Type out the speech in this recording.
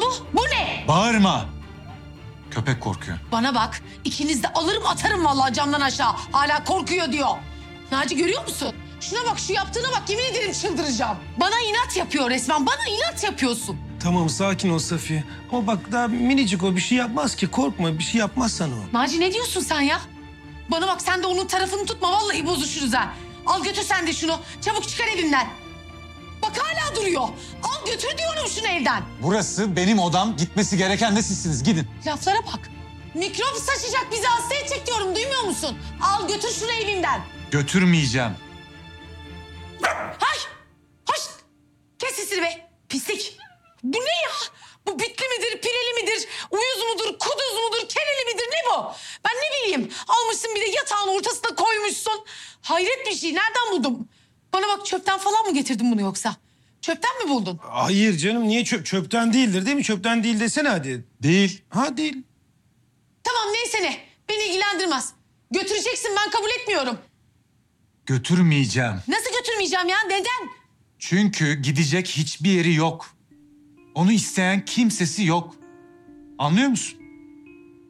bu? Bu ne? Bağırma. Köpek korkuyor. Bana bak, ikiniz de alırım atarım vallahi camdan aşağı. Hala korkuyor diyor. Naci görüyor musun? Şuna bak, şu yaptığına bak, yemin ederim çıldıracağım. Bana inat yapıyor resmen, bana inat yapıyorsun. Tamam sakin ol Safiye. Ama bak daha minicik o bir şey yapmaz ki. Korkma bir şey yapmaz sana o. Naci ne diyorsun sen ya? Bana bak, sen de onun tarafını tutma, vallahi bozuşuruz ha. Al götür sen de şunu, çabuk çıkar evimden. Bak hala duruyor. Al götür diyorum şunu evden. Burası benim odam. Gitmesi gereken de sizsiniz. Gidin. Laflara bak. Mikrop saçacak, bizi hasta edecek diyorum, duymuyor musun? Al götür şunu evimden. Götürmeyeceğim. Hay! Hoş! Kes sesini be, pislik. Bu ne ya? Bu bitli midir, pireli midir, uyuz mudur, kuduz mudur, kereli midir, ne bu? Ben ne bileyim, almışsın bir de yatağın ortasına koymuşsun. Hayret bir şey, nereden buldum? Bana bak, çöpten falan mı getirdin bunu yoksa? Çöpten mi buldun? Hayır canım niye çöpten değildir değil mi? Çöpten değil desene hadi. Değil. Ha değil. Tamam neyse ne, beni ilgilendirmez. Götüreceksin, ben kabul etmiyorum. Götürmeyeceğim. Nasıl götürmeyeceğim ya, neden? Çünkü gidecek hiçbir yeri yok. Onu isteyen kimsesi yok. Anlıyor musun?